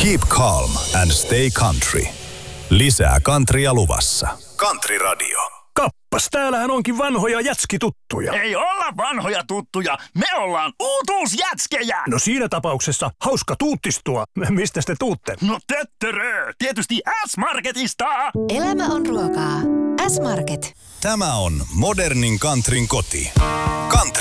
Keep calm and stay country. Lisää countrya luvassa. Country Radio. Kappas, täällähän onkin vanhoja jätskituttuja. Ei olla vanhoja tuttuja, me ollaan uutuusjätskejä. No siinä tapauksessa hauska tuuttistua. Mistä te tuutte? No töttörö, tietysti S-Marketista. Elämä on ruokaa. S-Market. Tämä on modernin countryn koti. Country